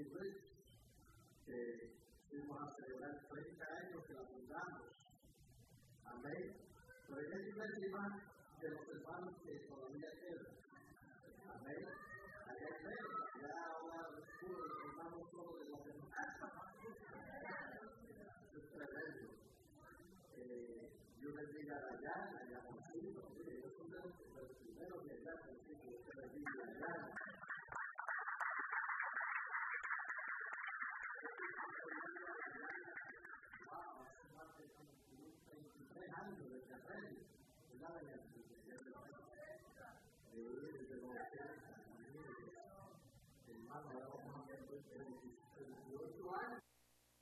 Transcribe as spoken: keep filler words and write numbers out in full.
Rich, que fuimos a celebrar treinta años que la fundamos. Amén. Pero hay que decir más de los hermanos que todavía quedan. Amén. Allá hay menos, ya ahora uno de los hermanos solo de los demás. Es tremendo. Eh, Dios bendiga a Dayana, a Yamoncito, ellos son de los primeros de allá, que Dios bendiga a Dayana. Años de carrera, ¿verdad? Hermano, ahora vamos a ver veintiocho años.